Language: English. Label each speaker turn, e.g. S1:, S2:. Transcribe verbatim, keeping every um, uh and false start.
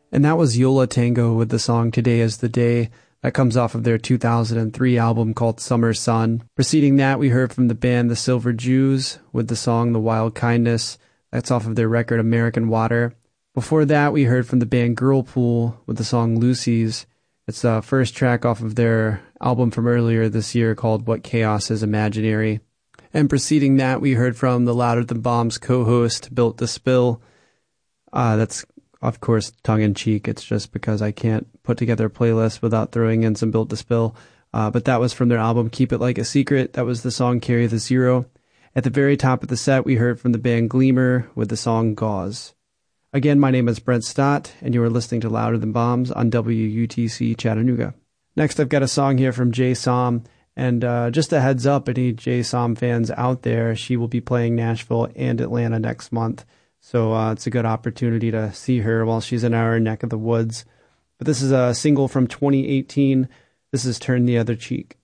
S1: And that was Yola Tango with the song Today is the Day. That comes off of their two thousand three album called Summer Sun. Preceding that, we heard from the band The Silver Jews with the song The Wild Kindness. That's off of their record American Water. Before that, we heard from the band Girlpool with the song Lucy's. It's the first track off of their album from earlier this year called What Chaos is Imaginary. And preceding that, we heard from the Louder Than Bombs co-host, Built to Spill. Uh, that's, of course, tongue-in-cheek. It's just because I can't put together a playlist without throwing in some Built to Spill. Uh, but that was from their album Keep It Like a Secret. That was the song Carry the Zero. At the very top of the set, we heard from the band Gleamer with the song Gauze. Again, my name is Brent Stott, and you are listening to Louder Than Bombs on W U T C Chattanooga. Next, I've got a song here from Jay Som, and uh, just a heads up, any Jay Som fans out there, she will be playing Nashville and Atlanta next month, so uh, it's a good opportunity to see her while she's in our neck of the woods. But this is a single from twenty eighteen. This is Turn the Other Cheek.